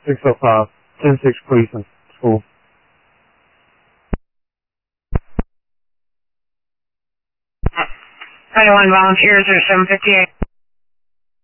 605, 10-6 Precinct School. 21 volunteers or 758.